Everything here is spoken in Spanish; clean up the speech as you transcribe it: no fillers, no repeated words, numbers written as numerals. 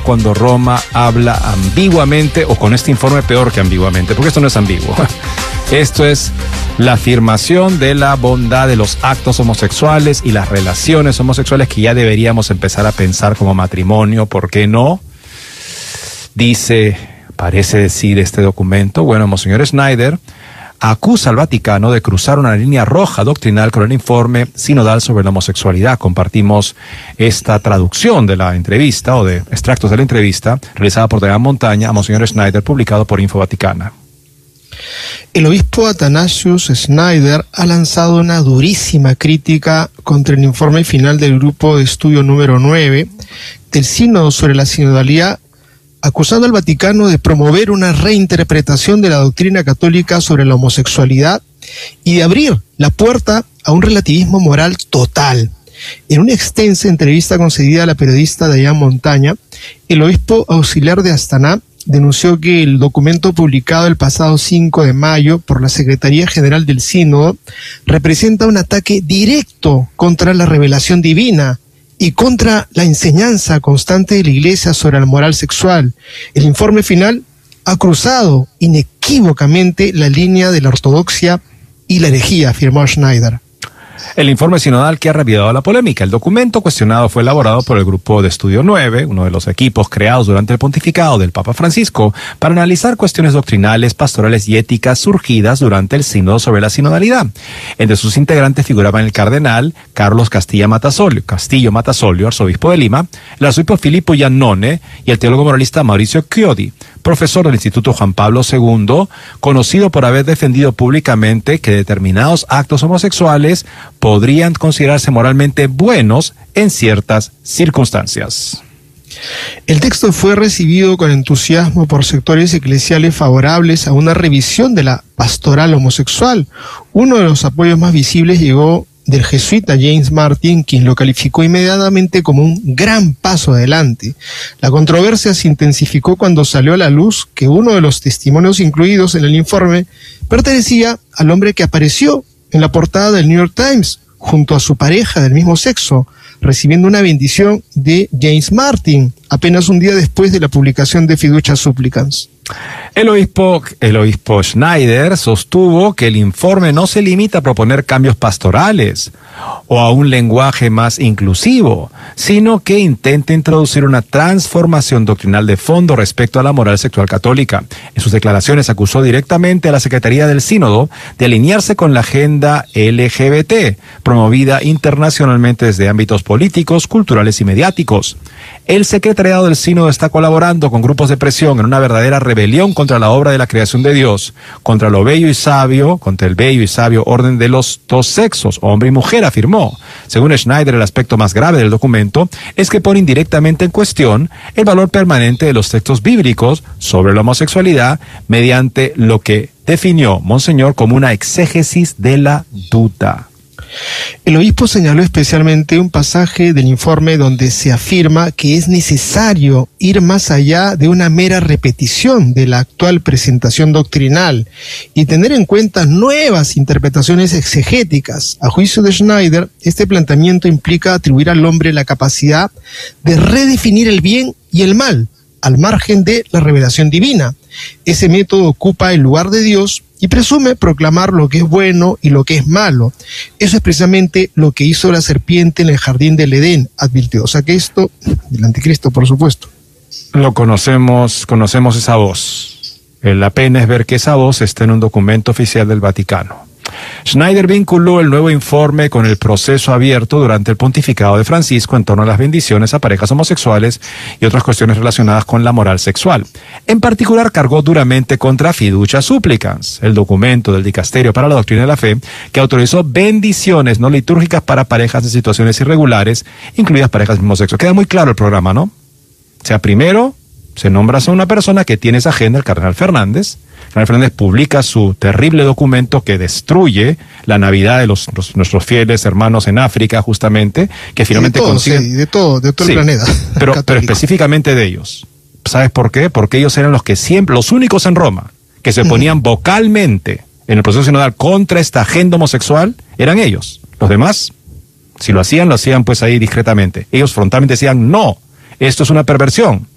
cuando Roma habla ambiguamente, o con este informe peor que ambiguamente, porque esto no es ambiguo. Esto es la afirmación de la bondad de los actos homosexuales y las relaciones homosexuales que ya deberíamos empezar a pensar como matrimonio, ¿por qué no? Parece decir este documento, bueno, Monseñor Schneider acusa al Vaticano de cruzar una línea roja doctrinal con el informe sinodal sobre la homosexualidad. Compartimos esta traducción de la entrevista, o de extractos de la entrevista, realizada por Damián Montaña a Monseñor Schneider, publicado por Info Vaticana. El obispo Athanasius Schneider ha lanzado una durísima crítica contra el informe final del grupo de estudio número 9 del Sínodo sobre la sinodalidad, acusando al Vaticano de promover una reinterpretación de la doctrina católica sobre la homosexualidad y de abrir la puerta a un relativismo moral total. En una extensa entrevista concedida a la periodista Damián Montaña, el obispo auxiliar de Astana denunció que el documento publicado el pasado 5 de mayo por la Secretaría General del Sínodo representa un ataque directo contra la revelación divina y contra la enseñanza constante de la Iglesia sobre la moral sexual. El informe final ha cruzado inequívocamente la línea de la ortodoxia y la herejía, afirmó Schneider. El informe sinodal que ha revivado la polémica. El documento cuestionado fue elaborado por el Grupo de Estudio 9, uno de los equipos creados durante el pontificado del Papa Francisco, para analizar cuestiones doctrinales, pastorales y éticas surgidas durante el sínodo sobre la sinodalidad. Entre sus integrantes figuraban el cardenal Carlos Castillo Matasolio, arzobispo de Lima, el arzobispo Filippo Iannone y el teólogo moralista Mauricio Chiodi, profesor del Instituto Juan Pablo II, conocido por haber defendido públicamente que determinados actos homosexuales podrían considerarse moralmente buenos en ciertas circunstancias. El texto fue recibido con entusiasmo por sectores eclesiales favorables a una revisión de la pastoral homosexual. Uno de los apoyos más visibles llegó del jesuita James Martin, quien lo calificó inmediatamente como un gran paso adelante. La controversia se intensificó cuando salió a la luz que uno de los testimonios incluidos en el informe pertenecía al hombre que apareció en la portada del New York Times junto a su pareja del mismo sexo, recibiendo una bendición de James Martin, apenas un día después de la publicación de Fiducia Supplicans. El obispo Schneider sostuvo que el informe no se limita a proponer cambios pastorales o a un lenguaje más inclusivo, sino que intenta introducir una transformación doctrinal de fondo respecto a la moral sexual católica. En sus declaraciones acusó directamente a la Secretaría del Sínodo de alinearse con la agenda LGBT, promovida internacionalmente desde ámbitos políticos, culturales y mediáticos. El secretariado del Sínodo está colaborando con grupos de presión en una verdadera rebelión contra la obra de la creación de Dios, contra el bello y sabio orden de los dos sexos, hombre y mujer, afirmó. Según Schneider, el aspecto más grave del documento es que pone indirectamente en cuestión el valor permanente de los textos bíblicos sobre la homosexualidad mediante lo que definió Monseñor como una exégesis de la duda. El obispo señaló especialmente un pasaje del informe donde se afirma que es necesario ir más allá de una mera repetición de la actual presentación doctrinal y tener en cuenta nuevas interpretaciones exegéticas. A juicio de Schneider, este planteamiento implica atribuir al hombre la capacidad de redefinir el bien y el mal, al margen de la revelación divina. Ese método ocupa el lugar de Dios y presume proclamar lo que es bueno y lo que es malo. Eso es precisamente lo que hizo la serpiente en el jardín del Edén, advirtió. O sea que esto, del anticristo, por supuesto. Lo conocemos esa voz. La pena es ver que esa voz está en un documento oficial del Vaticano. Schneider vinculó el nuevo informe con el proceso abierto durante el pontificado de Francisco en torno a las bendiciones a parejas homosexuales y otras cuestiones relacionadas con la moral sexual. En particular, cargó duramente contra Fiducia Supplicans, el documento del Dicasterio para la Doctrina de la Fe, que autorizó bendiciones no litúrgicas para parejas de situaciones irregulares, incluidas parejas del mismo sexo. Queda muy claro el programa, ¿no? O sea, primero se nombra a una persona que tiene esa agenda, el cardenal Fernández. El cardenal Fernández publica su terrible documento que destruye la Navidad de nuestros fieles hermanos en África, justamente, que finalmente consiguen... de todo el planeta. Pero específicamente de ellos. ¿Sabes por qué? Porque ellos eran los únicos en Roma, que se oponían vocalmente en el proceso sinodal contra esta agenda homosexual, eran ellos. Los demás, si lo hacían pues ahí discretamente. Ellos frontalmente decían, no, esto es una perversión.